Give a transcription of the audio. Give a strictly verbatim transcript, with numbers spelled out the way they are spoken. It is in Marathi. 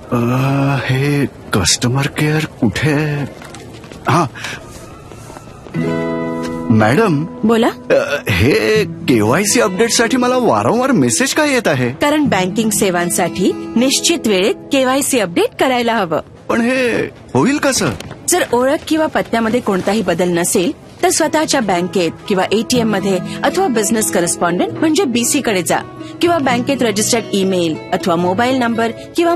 अ, हे कस्टमर केअर कुठे? हा मॅडम, बोला. अ, हे केवायसी अपडेट साठी मला वारंवार मेसेज काय येत आहे? कारण बँकिंग सेवांसाठी निश्चित वेळेत केवायसी अपडेट करायला हवं. पण हे होईल कसं? जर ओळख किंवा पत्त्यामध्ये कोणताही बदल नसेल तर स्वतःच्या बँकेत किंवा एटीएम मध्ये अथवा बिझनेस करस्पॉन्डंट म्हणजे बीसी कडे जा किंवा बँकेत रजिस्टर्ड ईमेल अथवा मोबाईल नंबर किंवा